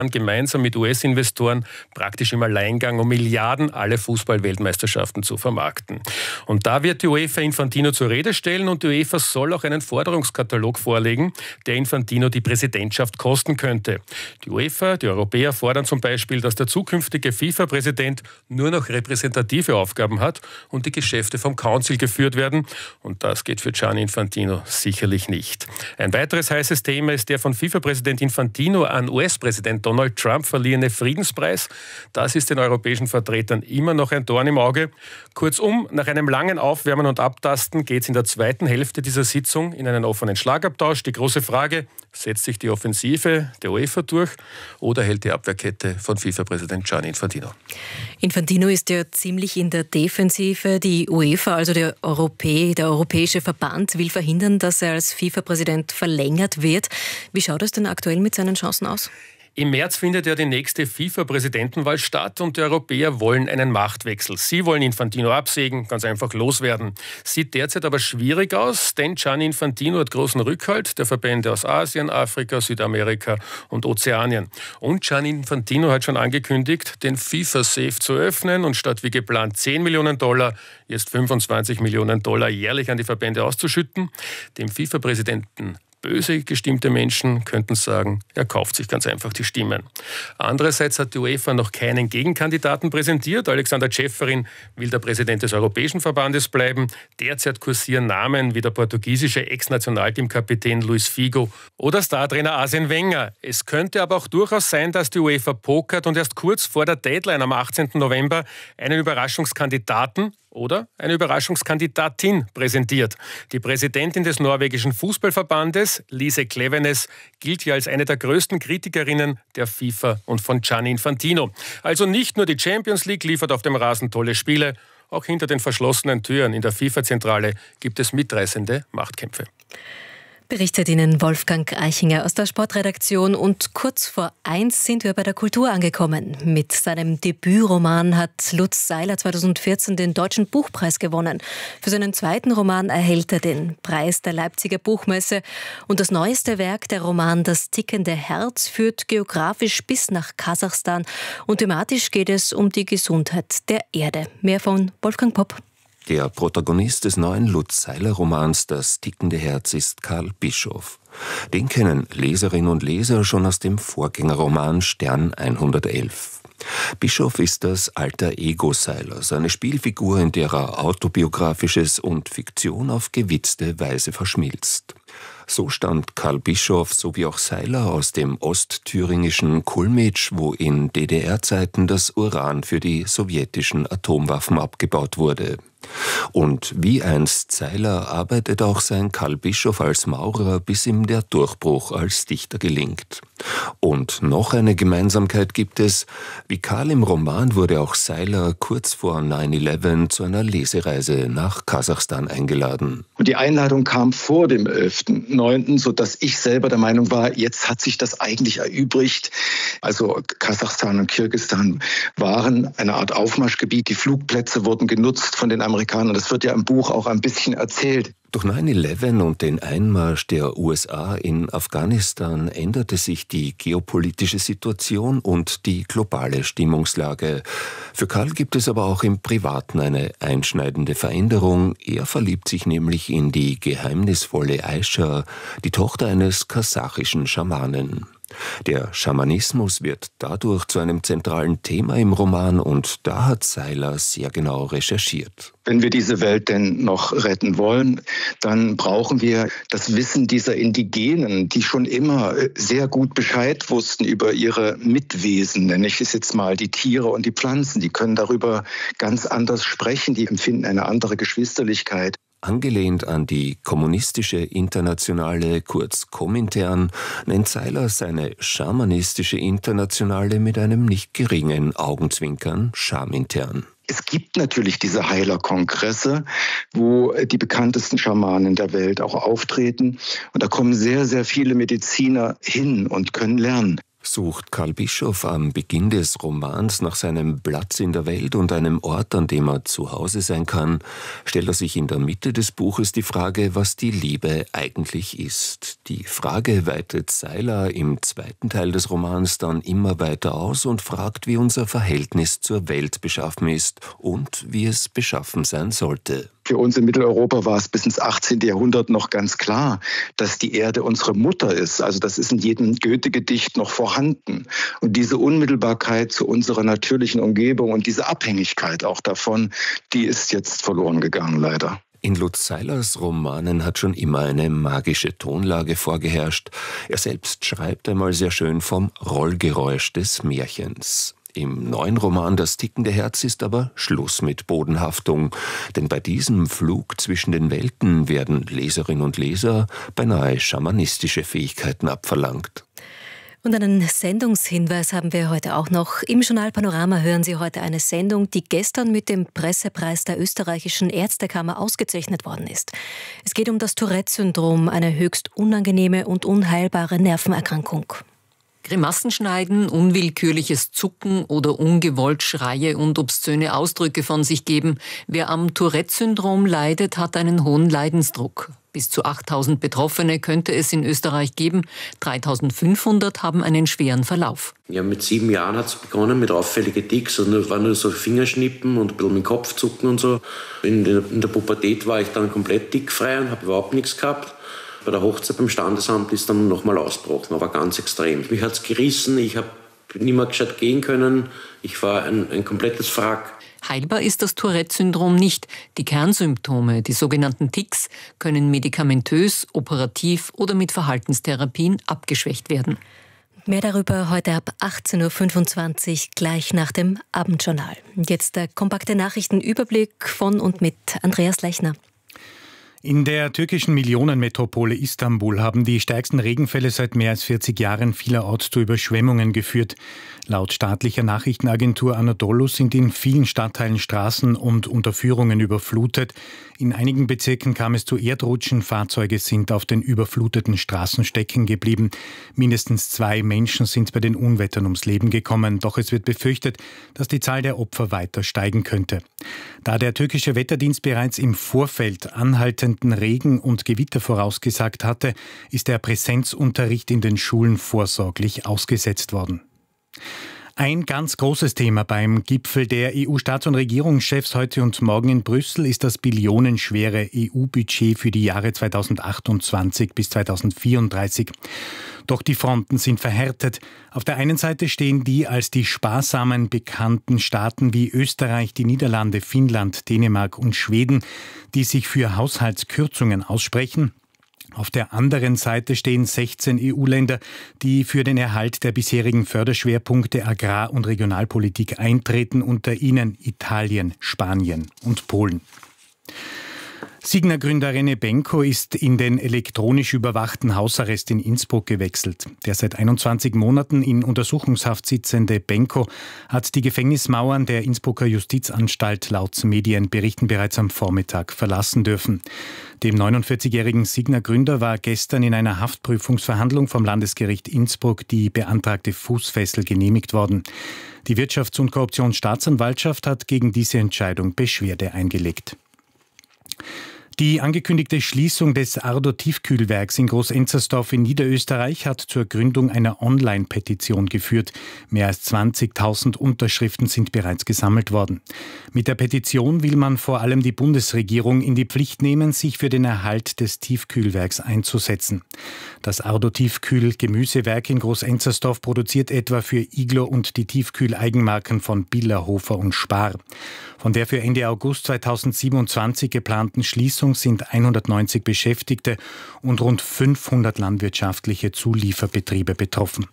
gemeinsam mit US-Investoren praktisch im Alleingang um Milliarden alle Fußball-Weltmeisterschaften zu vermarkten. Und da wird die UEFA Infantino zur Rede stellen und die UEFA soll auch einen Forderungskatalog vorlegen, der Infantino die Präsidentschaft kosten könnte. Die UEFA, die Europäer fordern zum Beispiel, dass der zukünftige FIFA-Präsident nur noch repräsentative Aufgaben hat und die Geschäfte vom Council geführt werden. Und das geht für Gianni Infantino sicherlich nicht. Ein weiteres heißes Thema ist der von FIFA-Präsident Infantino an US-Präsident Donald Trump verliehene Friedenspreis. Das ist den europäischen Vertretern immer noch ein Dorn im Auge. Kurzum, nach einem langen Aufwärmen und Abtasten geht es in der zweiten Hälfte dieser Sitzung in einen offenen Schlagabtausch. Die große Frage, setzt sich die Offensive der UEFA durch oder hält die Abwehrkette von FIFA-Präsident Gianni Infantino? Infantino ist ja ziemlich in der Defensive. Die UEFA, also der Europäische Verband, will verhindern, dass er als FIFA-Präsident verlängert wird. Wie schaut es denn aktuell mit seinen Chancen aus? Im März findet ja die nächste FIFA-Präsidentenwahl statt und die Europäer wollen einen Machtwechsel. Sie wollen Infantino absägen, ganz einfach loswerden. Sieht derzeit aber schwierig aus, denn Gianni Infantino hat großen Rückhalt der Verbände aus Asien, Afrika, Südamerika und Ozeanien. Und Gianni Infantino hat schon angekündigt, den FIFA-Safe zu öffnen und statt wie geplant $10 Millionen jetzt $25 Millionen jährlich an die Verbände auszuschütten. Dem FIFA-Präsidenten böse gestimmte Menschen könnten sagen, er kauft sich ganz einfach die Stimmen. Andererseits hat die UEFA noch keinen Gegenkandidaten präsentiert. Alexander Ceferin will der Präsident des Europäischen Verbandes bleiben. Derzeit kursieren Namen wie der portugiesische Ex-Nationalteamkapitän Luis Figo oder Startrainer Arsene Wenger. Es könnte aber auch durchaus sein, dass die UEFA pokert und erst kurz vor der Deadline am 18. November einen Überraschungskandidaten oder eine Überraschungskandidatin präsentiert. Die Präsidentin des norwegischen Fußballverbandes, Lise Klevenes, gilt ja als eine der größten Kritikerinnen der FIFA und von Gianni Infantino. Also nicht nur die Champions League liefert auf dem Rasen tolle Spiele, auch hinter den verschlossenen Türen in der FIFA-Zentrale gibt es mitreißende Machtkämpfe. Berichtet Ihnen Wolfgang Eichinger aus der Sportredaktion. Und kurz vor 1 sind wir bei der Kultur angekommen. Mit seinem Debütroman hat Lutz Seiler 2014 den Deutschen Buchpreis gewonnen. Für seinen zweiten Roman erhält er den Preis der Leipziger Buchmesse. Und das neueste Werk, der Roman Das tickende Herz, führt geografisch bis nach Kasachstan. Und thematisch geht es um die Gesundheit der Erde. Mehr von Wolfgang Popp. Der Protagonist des neuen Lutz-Seiler-Romans Das tickende Herz ist Karl Bischof. Den kennen Leserinnen und Leser schon aus dem Vorgängerroman Stern 111. Bischof ist das alter Ego Seilers, eine Spielfigur, in der er Autobiografisches und Fiktion auf gewitzte Weise verschmilzt. So stammt Karl Bischof sowie auch Seiler aus dem ostthüringischen Kulmitsch, wo in DDR-Zeiten das Uran für die sowjetischen Atomwaffen abgebaut wurde. Und wie einst Seiler arbeitet auch sein Karl Bischof als Maurer, bis ihm der Durchbruch als Dichter gelingt. Und noch eine Gemeinsamkeit gibt es: Wie Karl im Roman wurde auch Seiler kurz vor 9/11 zu einer Lesereise nach Kasachstan eingeladen. Und die Einladung kam vor dem 11.9., sodass ich selber der Meinung war, jetzt hat sich das eigentlich erübrigt. Also Kasachstan und Kirgisistan waren eine Art Aufmarschgebiet. Die Flugplätze wurden genutzt von den Amerikanern. Das wird ja im Buch auch ein bisschen erzählt. Durch 9/11 und den Einmarsch der USA in Afghanistan änderte sich die geopolitische Situation und die globale Stimmungslage. Für Karl gibt es aber auch im Privaten eine einschneidende Veränderung. Er verliebt sich nämlich in die geheimnisvolle Aisha, die Tochter eines kasachischen Schamanen. Der Schamanismus wird dadurch zu einem zentralen Thema im Roman und da hat Seiler sehr genau recherchiert. Wenn wir diese Welt denn noch retten wollen, dann brauchen wir das Wissen dieser Indigenen, die schon immer sehr gut Bescheid wussten über ihre Mitwesen, nenne ich es jetzt mal, die Tiere und die Pflanzen. Die können darüber ganz anders sprechen, die empfinden eine andere Geschwisterlichkeit. Angelehnt an die kommunistische Internationale, kurz Komintern, nennt Seiler seine schamanistische Internationale mit einem nicht geringen Augenzwinkern Schamintern. Es gibt natürlich diese Heilerkongresse, wo die bekanntesten Schamanen der Welt auch auftreten. Und da kommen sehr, sehr viele Mediziner hin und können lernen. Sucht Karl Bischof am Beginn des Romans nach seinem Platz in der Welt und einem Ort, an dem er zu Hause sein kann, stellt er sich in der Mitte des Buches die Frage, was die Liebe eigentlich ist. Die Frage weitet Seiler im zweiten Teil des Romans dann immer weiter aus und fragt, wie unser Verhältnis zur Welt beschaffen ist und wie es beschaffen sein sollte. Für uns in Mitteleuropa war es bis ins 18. Jahrhundert noch ganz klar, dass die Erde unsere Mutter ist. Also das ist in jedem Goethe-Gedicht noch vorhanden. Und diese Unmittelbarkeit zu unserer natürlichen Umgebung und diese Abhängigkeit auch davon, die ist jetzt verloren gegangen, leider. In Lutz Seilers Romanen hat schon immer eine magische Tonlage vorgeherrscht. Er selbst schreibt einmal sehr schön vom Rollgeräusch des Märchens. Im neuen Roman Das tickende Herz ist aber Schluss mit Bodenhaftung, denn bei diesem Flug zwischen den Welten werden Leserinnen und Leser beinahe schamanistische Fähigkeiten abverlangt. Und einen Sendungshinweis haben wir heute auch noch. Im Journal Panorama hören Sie heute eine Sendung, die gestern mit dem Pressepreis der österreichischen Ärztekammer ausgezeichnet worden ist. Es geht um das Tourette-Syndrom, eine höchst unangenehme und unheilbare Nervenerkrankung. Grimassen schneiden, unwillkürliches Zucken oder ungewollt Schreie und obszöne Ausdrücke von sich geben. Wer am Tourette-Syndrom leidet, hat einen hohen Leidensdruck. Bis zu 8.000 Betroffene könnte es in Österreich geben. 3.500 haben einen schweren Verlauf. Ja, mit 7 Jahren hat es begonnen mit auffälligen Tics. Und es waren nur so Fingerschnippen und ein bisschen mit dem Kopf zucken und so. In der Pubertät war ich dann komplett tickfrei und habe überhaupt nichts gehabt. Bei der Hochzeit beim Standesamt ist dann nochmal ausgebrochen, aber ganz extrem. Mich hat es gerissen, ich habe nicht mehr gescheit gehen können. Ich war ein komplettes Wrack. Heilbar ist das Tourette-Syndrom nicht. Die Kernsymptome, die sogenannten Tics, können medikamentös, operativ oder mit Verhaltenstherapien abgeschwächt werden. Mehr darüber heute ab 18.25 Uhr, gleich nach dem Abendjournal. Jetzt der kompakte Nachrichtenüberblick von und mit Andreas Lechner. In der türkischen Millionenmetropole Istanbul haben die stärksten Regenfälle seit mehr als 40 Jahren vielerorts zu Überschwemmungen geführt. Laut staatlicher Nachrichtenagentur Anadolu sind in vielen Stadtteilen Straßen und Unterführungen überflutet. In einigen Bezirken kam es zu Erdrutschen, Fahrzeuge sind auf den überfluteten Straßen stecken geblieben. Mindestens 2 Menschen sind bei den Unwettern ums Leben gekommen, doch es wird befürchtet, dass die Zahl der Opfer weiter steigen könnte. Da der türkische Wetterdienst bereits im Vorfeld anhaltenden Regen und Gewitter vorausgesagt hatte, ist der Präsenzunterricht in den Schulen vorsorglich ausgesetzt worden. Ein ganz großes Thema beim Gipfel der EU-Staats- und Regierungschefs heute und morgen in Brüssel ist das billionenschwere EU-Budget für die Jahre 2028 bis 2034. Doch die Fronten sind verhärtet. Auf der einen Seite stehen die als die sparsamen bekannten Staaten wie Österreich, die Niederlande, Finnland, Dänemark und Schweden, die sich für Haushaltskürzungen aussprechen. Auf der anderen Seite stehen 16 EU-Länder, die für den Erhalt der bisherigen Förderschwerpunkte Agrar- und Regionalpolitik eintreten, unter ihnen Italien, Spanien und Polen. Signa-Gründer René Benko ist in den elektronisch überwachten Hausarrest in Innsbruck gewechselt. Der seit 21 Monaten in Untersuchungshaft sitzende Benko hat die Gefängnismauern der Innsbrucker Justizanstalt laut Medienberichten bereits am Vormittag verlassen dürfen. Dem 49-jährigen Signa-Gründer war gestern in einer Haftprüfungsverhandlung vom Landesgericht Innsbruck die beantragte Fußfessel genehmigt worden. Die Wirtschafts- und Korruptionsstaatsanwaltschaft hat gegen diese Entscheidung Beschwerde eingelegt. Die angekündigte Schließung des Ardo-Tiefkühlwerks in Groß-Enzersdorf in Niederösterreich hat zur Gründung einer Online-Petition geführt. Mehr als 20.000 Unterschriften sind bereits gesammelt worden. Mit der Petition will man vor allem die Bundesregierung in die Pflicht nehmen, sich für den Erhalt des Tiefkühlwerks einzusetzen. Das Ardo-Tiefkühl-Gemüsewerk in Groß-Enzersdorf produziert etwa für Iglo und die Tiefkühl-Eigenmarken von Biller, Hofer und Spar. Von der für Ende August 2027 geplanten Schließung sind 190 Beschäftigte und rund 500 landwirtschaftliche Zulieferbetriebe betroffen.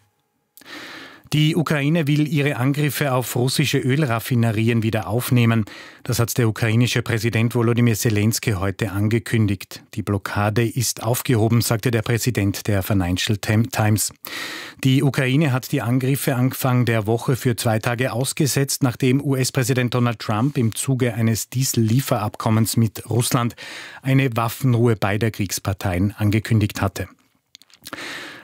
Die Ukraine will ihre Angriffe auf russische Ölraffinerien wieder aufnehmen. Das hat der ukrainische Präsident Volodymyr Zelensky heute angekündigt. Die Blockade ist aufgehoben, sagte der Präsident der Financial Times. Die Ukraine hat die Angriffe Anfang der Woche für 2 Tage ausgesetzt, nachdem US-Präsident Donald Trump im Zuge eines Diesellieferabkommens mit Russland eine Waffenruhe beider Kriegsparteien angekündigt hatte.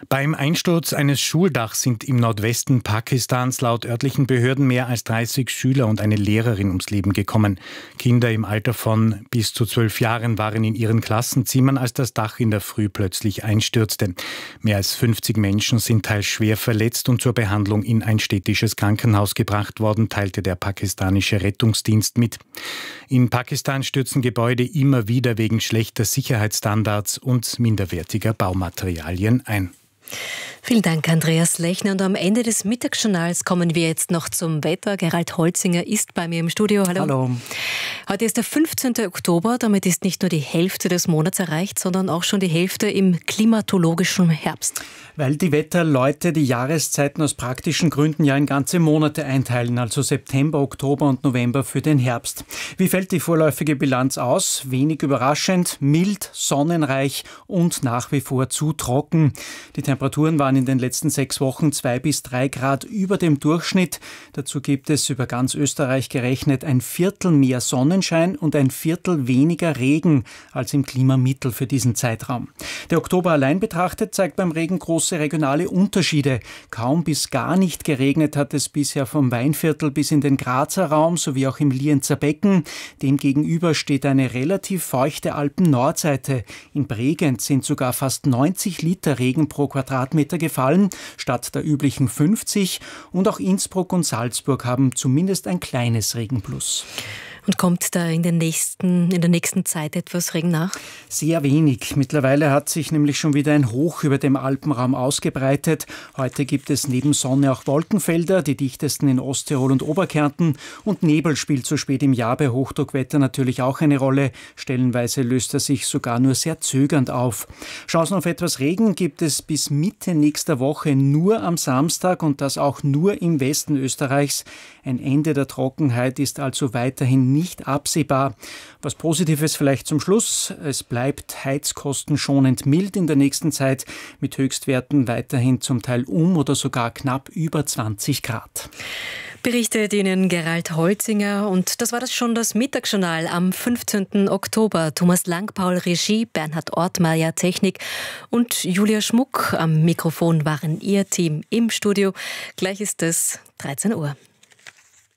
Beim Einsturz eines Schuldachs sind im Nordwesten Pakistans laut örtlichen Behörden mehr als 30 Schüler und eine Lehrerin ums Leben gekommen. Kinder im Alter von bis zu 12 Jahren waren in ihren Klassenzimmern, als das Dach in der Früh plötzlich einstürzte. Mehr als 50 Menschen sind teils schwer verletzt und zur Behandlung in ein städtisches Krankenhaus gebracht worden, teilte der pakistanische Rettungsdienst mit. In Pakistan stürzen Gebäude immer wieder wegen schlechter Sicherheitsstandards und minderwertiger Baumaterialien ein. Vielen Dank, Andreas Lechner. Und am Ende des Mittagsjournals kommen wir jetzt noch zum Wetter. Gerald Holzinger ist bei mir im Studio. Hallo. Hallo. Heute ist der 15. Oktober. Damit ist nicht nur die Hälfte des Monats erreicht, sondern auch schon die Hälfte im klimatologischen Herbst. Weil die Wetterleute die Jahreszeiten aus praktischen Gründen ja in ganze Monate einteilen, also September, Oktober und November für den Herbst. Wie fällt die vorläufige Bilanz aus? Wenig überraschend, mild, sonnenreich und nach wie vor zu trocken. Die Temperaturen waren in den letzten 6 Wochen 2 bis 3 Grad über dem Durchschnitt. Dazu gibt es über ganz Österreich gerechnet 1/4 mehr Sonnenschein und 1/4 weniger Regen als im Klimamittel für diesen Zeitraum. Der Oktober allein betrachtet zeigt beim Regen große regionale Unterschiede. Kaum bis gar nicht geregnet hat es bisher vom Weinviertel bis in den Grazer Raum sowie auch im Lienzer Becken. Demgegenüber steht eine relativ feuchte Alpen-Nordseite. In Bregenz sind sogar fast 90 Liter Regen pro Quadratmeter gefallen, statt der üblichen 50. Und auch Innsbruck und Salzburg haben zumindest ein kleines Regenplus. Und kommt da in der nächsten Zeit etwas Regen nach? Sehr wenig. Mittlerweile hat sich nämlich schon wieder ein Hoch über dem Alpenraum ausgebreitet. Heute gibt es neben Sonne auch Wolkenfelder, die dichtesten in Osttirol und Oberkärnten. Und Nebel spielt so spät im Jahr bei Hochdruckwetter natürlich auch eine Rolle. Stellenweise löst er sich sogar nur sehr zögernd auf. Chancen auf etwas Regen gibt es bis Mitte nächster Woche nur am Samstag und das auch nur im Westen Österreichs. Ein Ende der Trockenheit ist also weiterhin nicht absehbar. Was Positives vielleicht zum Schluss. Es bleibt heizkostenschonend mild in der nächsten Zeit mit Höchstwerten weiterhin zum Teil oder sogar knapp über 20 Grad. Berichtet Ihnen Gerald Holzinger. Und das war das schon, das Mittagsjournal am 15. Oktober. Thomas Langpaul Regie, Bernhard Ortmeier Technik und Julia Schmuck am Mikrofon waren Ihr Team im Studio. Gleich ist es 13 Uhr.